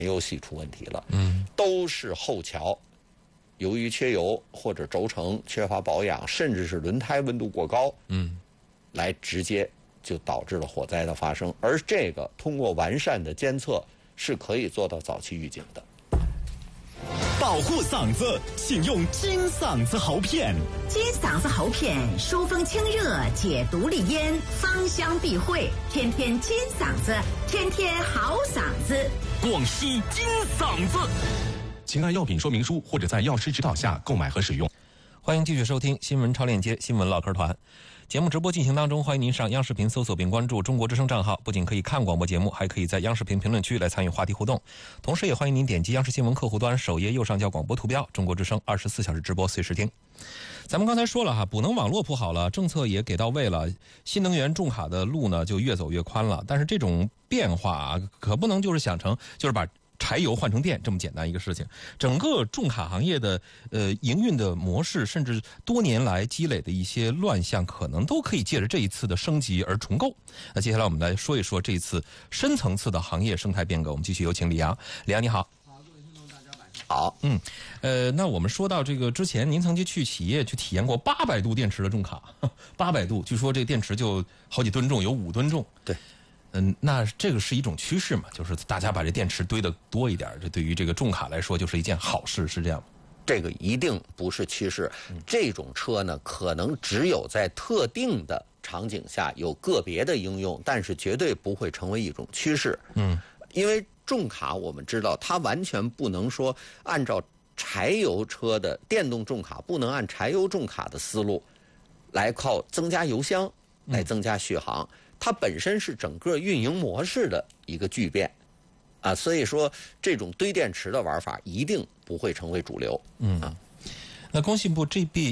又系出问题了，都是后桥由于缺油或者轴承缺乏保养，甚至是轮胎温度过高，来直接就导致了火灾的发生。而这个通过完善的监测是可以做到早期预警的。 保护嗓子，请用金嗓子喉片。 金嗓子喉片疏风清热，解毒利咽，芳香避秽，天天金嗓子，天天好嗓子。 广西金嗓子，请按药品说明书或者在药师指导下购买和使用。 欢迎继续收听新闻超链接新闻唠嗑团。节目直播进行当中，欢迎您上央视频搜索并关注中国之声账号，不仅可以看广播节目，还可以在央视频评论区来参与话题互动。同时也欢迎您点击央视新闻客户端首页右上角广播图标，中国之声24小时直播随时听。咱们刚才说了哈，补能网络铺好了，政策也给到位了，新能源重卡的路呢就越走越宽了。但是这种变化啊，可不能就是想成就是把柴油换成电这么简单一个事情。整个重卡行业的营运的模式，甚至多年来积累的一些乱象，可能都可以借着这一次的升级而重构。那接下来我们来说一说这一次深层次的行业生态变革。我们继续有请李阳。李阳你好。 好，各位听众大家晚上好。 那我们说到这个之前，您曾经去企业去体验过800度电池的重卡，800度，据说这个电池就好几吨重，有5吨重。 对。 那这个是一种趋势嘛，就是大家把这电池堆得多一点，这对于这个重卡来说就是一件好事，是这样吗？ 这个一定不是趋势，这种车呢，可能只有在特定的场景下有个别的应用，但是绝对不会成为一种趋势。因为重卡我们知道，它完全不能说按照柴油车的电动重卡，不能按柴油重卡的思路来靠增加油箱来增加续航。它本身是整个运营模式的一个巨变，所以说这种堆电池的玩法一定不会成为主流。 那工信部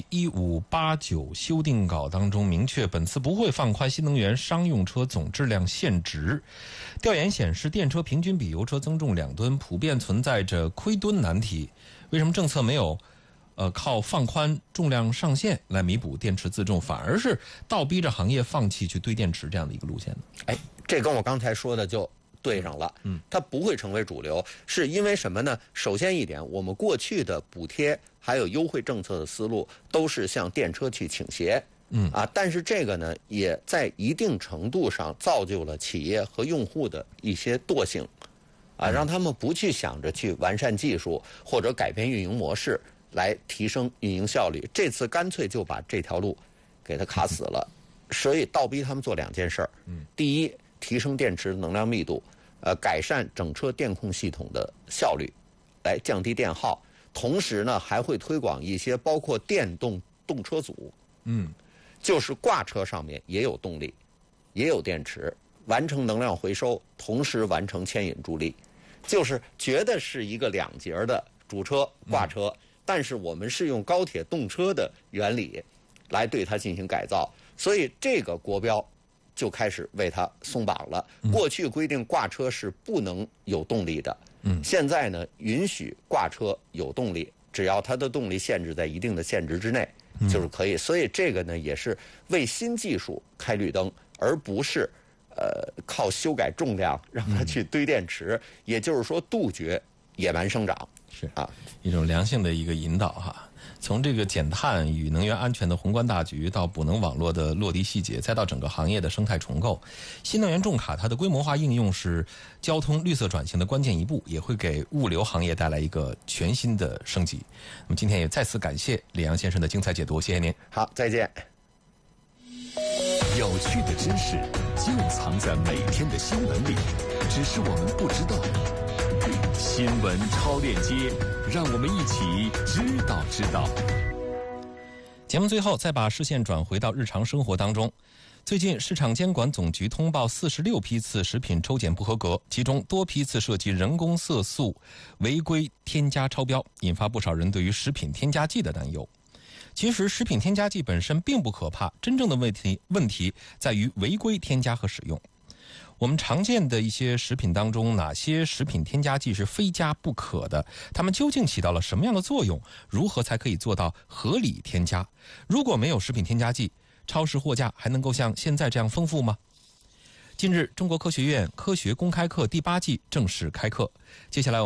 GB1589 修订稿当中明确，本次不会放宽新能源商用车总质量限值。调研显示，电车平均比油车增重2吨，普遍存在着亏吨难题。为什么政策没有靠放宽重量上限来弥补电池自重，反而是倒逼着行业放弃去堆电池这样的一个路线呢？ 这跟我刚才说的就对上了。它不会成为主流，是因为什么呢？首先一点，我们过去的补贴还有优惠政策的思路都是向电车去倾斜。但是这个呢，也在一定程度上造就了企业和用户的一些惰性，让他们不去想着去完善技术或者改变运营模式来提升运营效率。这次干脆就把这条路给它卡死了，所以倒逼他们做2件事儿。第一，提升电池能量密度，改善整车电控系统的效率，来降低电耗。同时呢，还会推广一些包括电动动车组，就是挂车上面也有动力，也有电池，完成能量回收，同时完成牵引助力，就是觉得是一个2节的主车挂车。但是我们是用高铁动车的原理来对它进行改造，所以这个国标就开始为它松绑了。过去规定挂车是不能有动力的，现在呢允许挂车有动力，只要它的动力限制在一定的限值之内就是可以。所以这个呢也是为新技术开绿灯，而不是靠修改重量让它去堆电池，也就是说杜绝野蛮生长。 是一种良性的一个引导哈。从这个减碳与能源安全的宏观大局，到补能网络的落地细节，再到整个行业的生态重构，新能源重卡它的规模化应用是交通绿色转型的关键一步，也会给物流行业带来一个全新的升级。那么今天也再次感谢李阳先生的精彩解读，谢谢您。 好，再见。 有趣的知识就藏在每天的新闻里，只是我们不知道。新闻超链接，让我们一起知道。 节目最后再把视线转回到日常生活当中。最近市场监管总局通报46批次食品抽检不合格，其中多批次涉及人工色素违规添加超标，引发不少人对于食品添加剂的担忧。其实食品添加剂本身并不可怕，真正的问题在于违规添加和使用。我们常见的一些食品当中，哪些食品添加剂是非加不可的？它们究竟起到了什么样的作用？如何才可以做到合理添加？如果没有食品添加剂，超市货架还能够像现在这样丰富吗？近日，中国科学院科学公开课第8季正式开课，接下来